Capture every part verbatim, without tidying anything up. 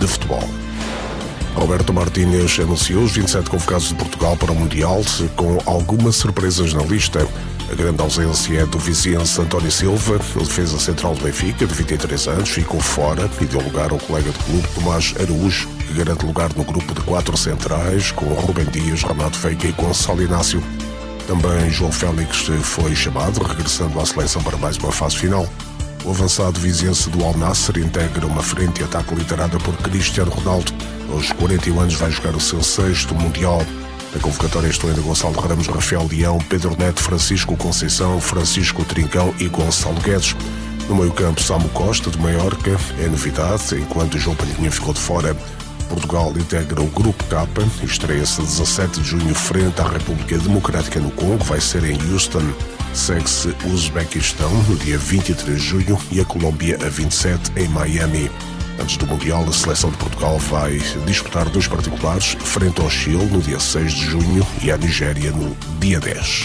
futebol. Roberto Martínez anunciou os vinte e sete convocados de Portugal para o Mundial, com algumas surpresas na lista. A grande ausência é do viziense António Silva, o defesa central do Benfica, de vinte e três anos, ficou fora e deu lugar ao colega de clube Tomás Araújo, que garante lugar no grupo de quatro centrais, com Rubem Dias, Renato Veiga e Gonçalo Inácio. Também João Félix foi chamado, regressando à seleção para mais uma fase final. O avançado viziense do Al Nassr integra uma frente de ataque liderada por Cristiano Ronaldo. Aos quarenta e um anos vai jogar o seu sexto Mundial. Na convocatória estão ainda Gonçalo Ramos, Rafael Leão, Pedro Neto, Francisco Conceição, Francisco Trincão e Gonçalo Guedes. No meio-campo, Samu Costa, de Maiorca, é novidade, enquanto João Palhinha ficou de fora. Portugal integra o Grupo K e estreia-se dezassete de junho frente à República Democrática no Congo, vai ser em Houston. Segue-se o Uzbequistão no dia vinte e três de junho e a Colômbia a vinte e sete em Miami. Antes do Mundial, a seleção de Portugal vai disputar dois particulares frente ao Chile no dia seis de junho e à Nigéria no dia dez.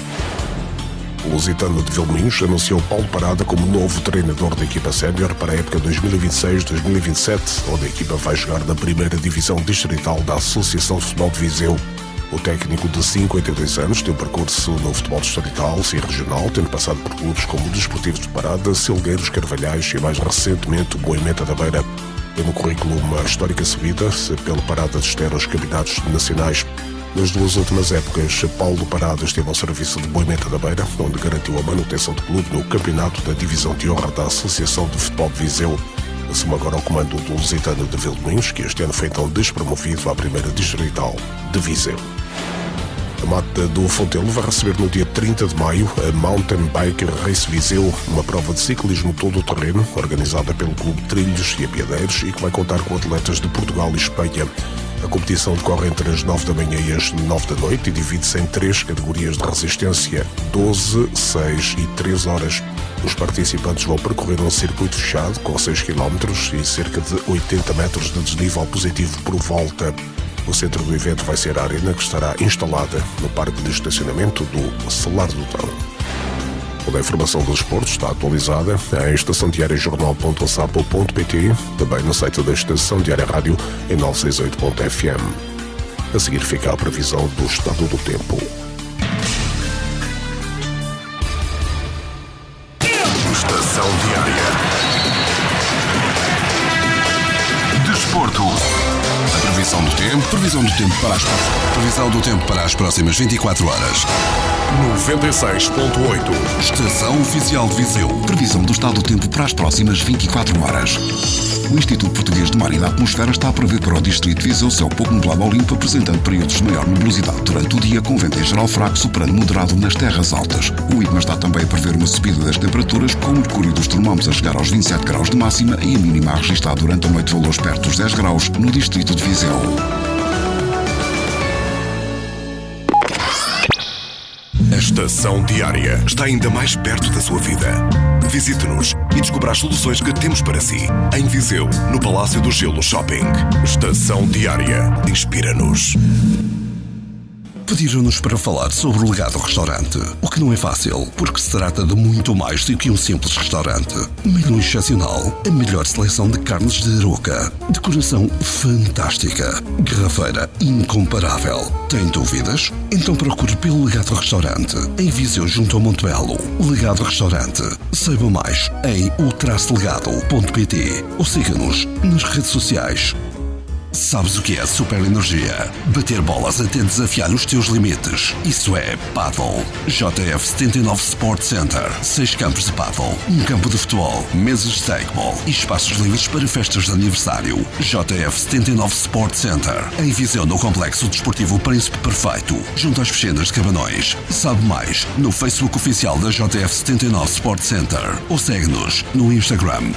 O lusitano de Vilminhos anunciou Paulo Parada como novo treinador da equipa sénior para a época dois mil e vinte e seis dois mil e vinte e sete, onde a equipa vai jogar na primeira divisão distrital da Associação de Futebol de Viseu. O técnico de cinquenta e dois anos tem um percurso no futebol distrital e regional, tendo passado por clubes como o Desportivo de Parada, Silgueiros, Carvalhais e mais recentemente o Moimenta da Beira. Tem no currículo uma histórica subida pelo Parada de Estero aos campeonatos nacionais. Nas duas últimas épocas, Paulo Parada esteve ao serviço de Moimenta da Beira, onde garantiu a manutenção do clube no campeonato da Divisão de Honra da Associação de Futebol de Viseu. Assume agora o comando do lusitano de Vilminhos, que este ano foi então despromovido à primeira distrital de Viseu. A Mata do Fontelo vai receber no dia trinta de maio a Mountain Bike Race Viseu, uma prova de ciclismo todo o terreno, organizada pelo Clube Trilhos e Apiadeiros e que vai contar com atletas de Portugal e Espanha. A competição decorre entre as nove da manhã e as nove da noite e divide-se em três categorias de resistência, doze, seis e três horas. Os participantes vão percorrer um circuito fechado com seis quilómetros e cerca de oitenta metros de desnível positivo por volta. O centro do evento vai ser a arena que estará instalada no parque de estacionamento do Celar do Tão. Toda a informação do desporto está atualizada em estação diária jornal ponto whatsapp ponto pt, também no site da Estação Diária Rádio em novecentos e sessenta e oito ponto f m. A seguir fica a previsão do estado do tempo. Estação Diária. Desporto. A previsão do tempo, previsão do tempo para as previsão do tempo para as próximas vinte e quatro horas. noventa e seis ponto oito. Estação Oficial de Viseu. Previsão do estado do tempo para as próximas vinte e quatro horas. O Instituto Português de Mar e da Atmosfera está a prever para o Distrito de Viseu céu pouco nublado ao limpo, apresentando períodos de maior nebulosidade durante o dia, com vento em geral fraco, soprando moderado nas terras altas. O IPMA está também a prever uma subida das temperaturas, com o mercúrio dos termómetros a chegar aos vinte e sete graus de máxima e a mínima a registrar durante a noite valores perto dos dez graus no Distrito de Viseu. A Estação Diária está ainda mais perto da sua vida. Visite-nos e descubra as soluções que temos para si. Em Viseu, no Palácio do Gelo Shopping. Estação Diária. Inspira-nos. Pediram-nos para falar sobre o Legado Restaurante, o que não é fácil, porque se trata de muito mais do que um simples restaurante. Menu excepcional, a melhor seleção de carnes de Aroca, decoração fantástica, garrafeira incomparável. Tem dúvidas? Então procure pelo Legado Restaurante, em Viseu junto ao Montebello. Legado Restaurante. Saiba mais em o traço legado ponto pt ou siga-nos nas redes sociais. Sabes o que é super energia? Bater bolas até desafiar os teus limites. Isso é Paddle. J F setenta e nove Sport Center. Seis campos de paddle, um campo de futebol, mesas de takeball e espaços livres para festas de aniversário. J F setenta e nove Sport Center. Em Viseu, no Complexo Desportivo Príncipe Perfeito, junto às piscinas de Cabanões. Sabe mais no Facebook oficial da J F setenta e nove Sport Center ou segue-nos no Instagram.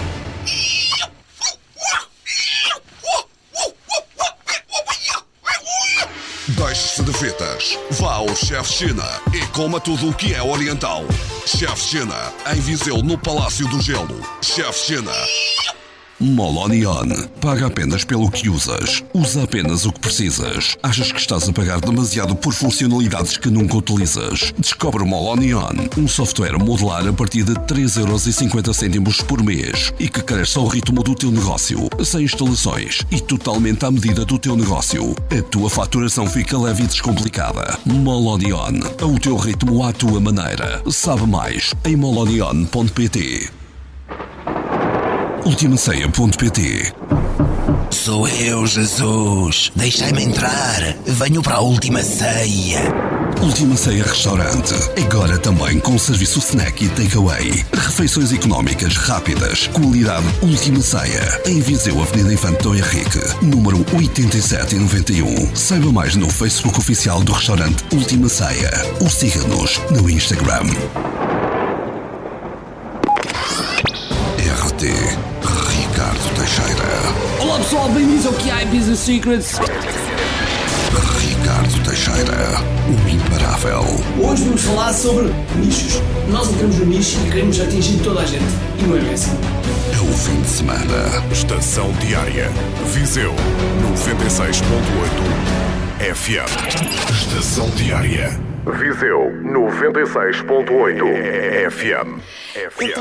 Deixe-se de fitas. Vá ao Chef China e coma tudo o que é oriental. Chef China, em Viseu, no Palácio do Gelo. Chef China. Molonion. Paga apenas pelo que usas. Usa apenas o que precisas. Achas que estás a pagar demasiado por funcionalidades que nunca utilizas? Descobre o Molonion, um software modular a partir de três euros e cinquenta cêntimos por mês e que cresce ao ritmo do teu negócio, sem instalações e totalmente à medida do teu negócio. A tua faturação fica leve e descomplicada. Molonion. Ao teu ritmo, à tua maneira. Sabe mais em molonion ponto pt. ultimaceia ponto pt. Sou eu, Jesus. Deixai-me entrar. Venho para a Última Ceia. Última Ceia Restaurante. Agora também com serviço snack e takeaway. Refeições económicas, rápidas. Qualidade Última Ceia. Em Viseu, Avenida Infante Dom Henrique, número oitenta e sete noventa e um. Saiba mais no Facebook oficial do restaurante Última Ceia. Ou siga-nos no Instagram. R T Ricardo Teixeira. Olá pessoal, bem-vindos ao Q I Business Secrets. Ricardo Teixeira, o imparável. Hoje vamos falar sobre nichos. Nós entramos no nicho e queremos atingir toda a gente. E não é bem assim. É o fim de semana. Estação Diária. Viseu noventa e seis ponto oito F M. Estação Diária. Viseu noventa e seis ponto oito F M. F M.